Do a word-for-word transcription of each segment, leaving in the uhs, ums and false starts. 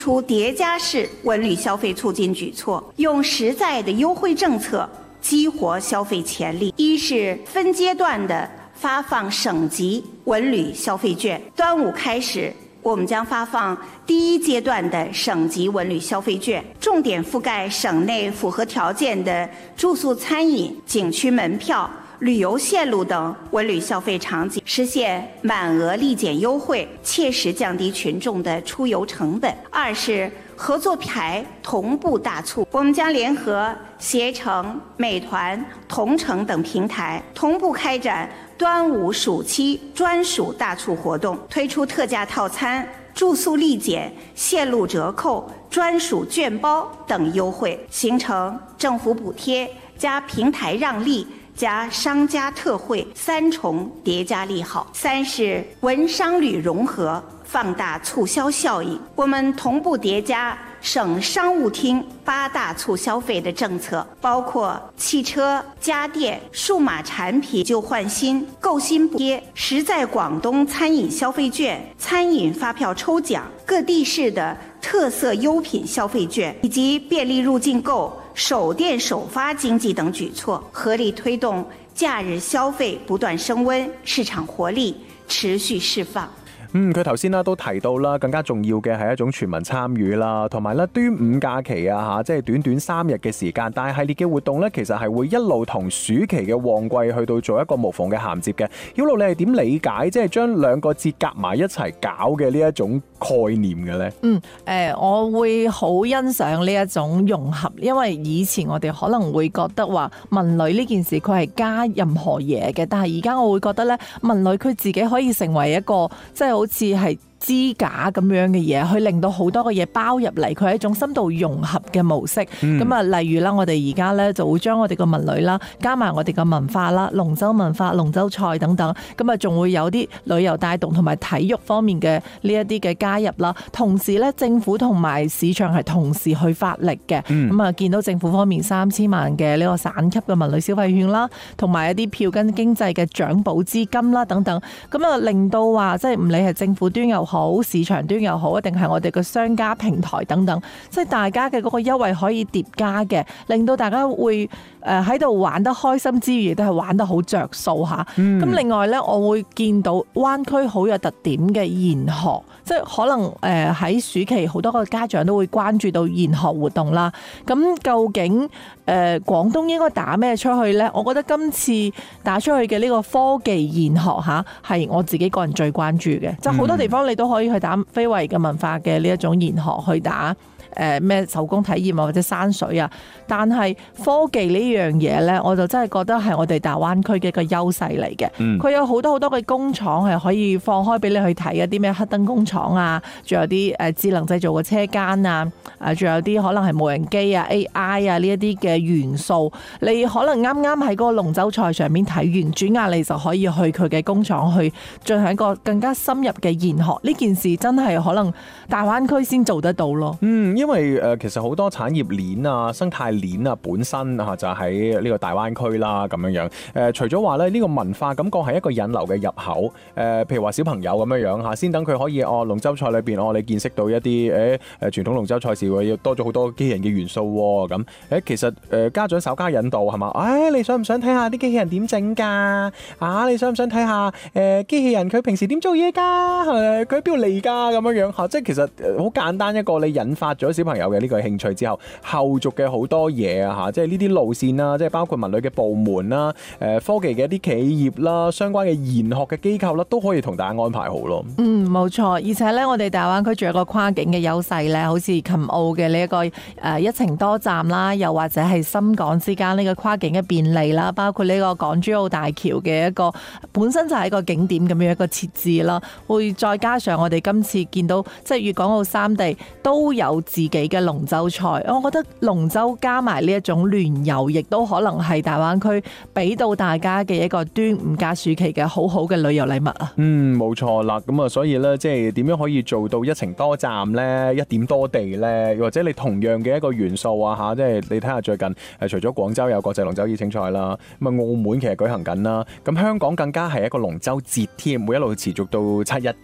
出疊加式文旅消費促進舉措，用實在的優惠政策激活消費潛力。一是分階段的發放省級文旅消費券，端午開始，我們將發放第一階段的省級文旅消費券，重點覆蓋省內符合條件的住宿、餐飲、景區門票、旅遊線路等文旅消費場景，實現滿額立減優惠，切實降低群眾的出遊成本。二是合作牌同步大促，我們將聯合攜程、美團、同程等平台同步開展端午暑期專屬大促活動，推出特價套餐、住宿立減、線路折扣、專屬券包等優惠，形成政府補貼加平台讓利加商家特惠三重疊加利好。三是文商旅融合，放大促銷效應，我們同步疊加省商務廳八大促消費的政策，包括汽車、家電、數碼產品舊換新、購新補貼、實在廣東餐飲消費券、餐飲發票抽獎、各地市的特色優品消費券，以及便利入境購、首店首發經濟等舉措，合力推動假日消費不斷升溫，市場活力持續釋放。 嗯，佢頭先啦都提到啦，更加重要嘅係一種全民參與啦，同埋咧端午假期啊嚇，即係短短三日嘅時間，但係系列嘅活動咧，其實係會一路同暑期嘅旺季去到做一個無縫嘅銜接嘅。曉露，你係點理解即係將兩個節夾埋一齊搞嘅呢一種概念嘅咧？ 嗯，誒、呃，我會好欣賞呢一種融合，因為以前我哋可能會覺得話文旅呢件事佢係加任何嘢嘅，但係而家我會覺得咧，文旅佢自己可以成為一個即係好似係支架咁樣嘅嘢，去令到好多嘅嘢包入嚟，佢係一種深度融合嘅模式。咁啊、嗯，例如啦，我哋而家咧就會將我哋嘅文旅啦，加埋我哋嘅文化啦，龍舟文化、龍舟賽等等，咁啊，仲會有啲旅遊帶動同埋體育方面嘅呢一啲嘅加入啦。同時咧，政府同埋市場係同時去發力嘅。咁啊、嗯，見到政府方面三千萬嘅呢個省級嘅文旅消費券啦，同埋一啲票根經濟嘅獎補資金啦等等，咁啊，令到話即係唔理係政府端又好，市場端又好，一定係我哋嘅商家平台等等，即係大家嘅嗰個優惠可以疊加嘅，令到大家會誒喺度玩得開心之餘，亦都係玩得好着數吓。咁、嗯、另外呢，我會見到灣區好有特點嘅研學，即係可能誒喺暑期好多個家長都會關注到研學活動啦。咁究竟誒廣東應該打咩出去呢？我覺得今次打出去嘅呢個科技研學吓，係我自己個人最關注嘅，即係好多地方你都可以去打非遺嘅文化嘅呢一種研學去打誒咩、呃、手工體驗啊或者山水啊，但係科技呢樣嘢呢，我就真係覺得係我哋大灣區嘅一個優勢嚟嘅。佢、嗯、有好多好多嘅工廠係可以放開俾你去睇，一啲咩黑燈工廠啊，仲有啲誒智能製造嘅車間啊，誒仲有啲可能係無人機啊 A I 啊呢一啲嘅元素，你可能啱啱喺嗰個龍舟賽上面睇完，轉眼你就可以去佢嘅工廠去進行一個更加深入嘅研學。呢件事真係可能大灣區先做得到咯。 嗯，因為誒其實好多產業鏈啊、生態鏈啊本身啊就喺呢個大灣區啦咁樣樣。誒、呃、除咗話咧呢個文化感覺係一個引流嘅入口。誒、呃、譬如話小朋友咁樣樣嚇，先等佢可以哦龍舟賽裏邊哦你見識到一啲誒誒傳統龍舟賽事會要多咗好多機器人嘅元素喎咁。誒其實誒、呃、家長稍加引導係嘛？誒、哎、你想唔想睇下啲機器人點整㗎？啊你想唔想睇下誒機器人佢平時點做嘢㗎？誒佢喺邊度嚟㗎？咁樣樣嚇，即係其實好簡單一個你引發咗小朋友嘅呢個興趣之後，後續嘅好多嘢啊嚇，即係呢啲路線啦，即係包括文旅嘅部門啦、誒科技嘅一啲企業啦、相關嘅研學嘅機構啦，都可以同大家安排好咯。 嗯，冇錯，而且咧，我哋大灣區仲有一個跨境嘅優勢咧，好似琴澳嘅呢一個誒一程多站啦，又或者係深港之間呢個跨境嘅便利啦，包括呢個港珠澳大橋嘅一個本身就係一個景點咁樣一個設置啦，會再加上我哋今次見到即係粵港澳三地都有自己嘅龍舟賽，我覺得龍舟加埋呢一種聯遊，亦都可能係大灣區俾到大家嘅一個端午假暑期嘅好好嘅旅遊禮物啊！嗯， 冇錯啦，咁啊，所以咧，即係點樣可以做到一程多站咧，一點多地咧，或者你同樣嘅一個元素啊嚇，即係你睇下最近誒，除咗廣州有國際龍舟邀請賽啦，咁啊澳門其實舉行緊啦，咁香港更加係一個龍舟節添，會一路持續到七一嘅咁樣。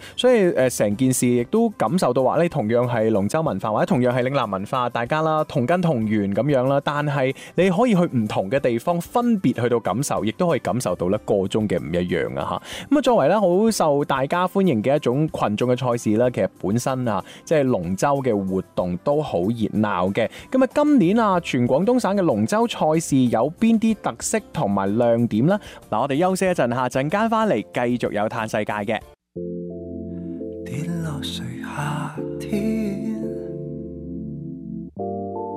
所以誒成件事亦都感受到話你同樣係龍舟文化或者同樣係嶺南文化，大家啦同根同源咁樣啦，但係你可以去唔同嘅地方分別去到感受，亦都可以感受到咧個中嘅唔一樣啊嚇。咁啊作為咧好受大家歡迎嘅一種群眾嘅賽事啦，其實本身啊即係龍舟嘅活動都好熱鬧嘅。咁啊今年啊全廣東省嘅龍舟賽事有邊啲特色同埋亮點呢？嗱，我哋休息一陣，下陣間翻嚟繼續有嘆世界嘅。 跌落誰夏天